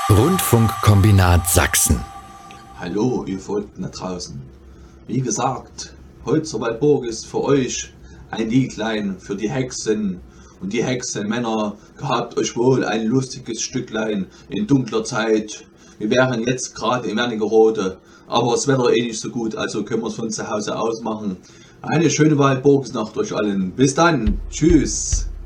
Rundfunkkombinat Sachsen. Hallo, ihr Volken da draußen. Wie gesagt, heute zur Walburg ist für euch ein Liedlein für die Hexen und die Hexenmänner. Gehabt euch wohl ein lustiges Stücklein in dunkler Zeit. Wir wären jetzt gerade in Wernigerode, aber das Wetter nicht so gut, also können wir es von zu Hause aus machen. Eine schöne Walburgsnacht euch allen. Bis dann. Tschüss.